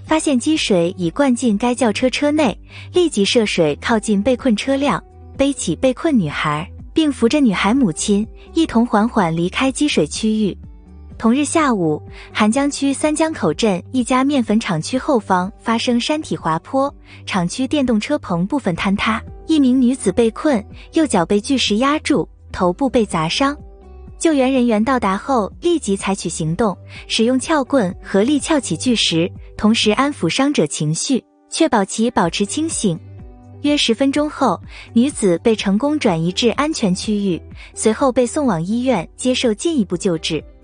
发现积水已灌进该轿车车内，立即涉水靠近被困车辆，背起被困女孩，并扶着女孩母亲一同缓缓离开积水区域。同日下午，邗江区三江口镇一家面粉厂区后方发生山体滑坡，厂区电动车棚部分坍塌，一名女子被困，右脚被巨石压住，头部被砸伤。救援人员到达后立即采取行动，使用撬棍合力撬起巨石，同时安抚伤者情绪，确保其保持清醒。约10分钟后，女子被成功转移至安全区域，随后被送往医院接受进一步救治。